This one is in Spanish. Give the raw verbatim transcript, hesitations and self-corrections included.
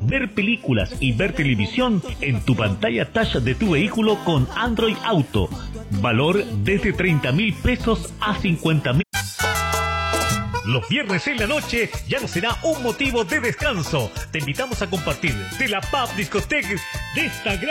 ver películas y ver televisión en tu pantalla touch de tu vehículo con Android Auto. Valor desde treinta mil pesos a cincuenta mil. Los viernes en la noche ya no será un motivo de descanso. Te invitamos a compartir de la Pub Discoteque de esta gran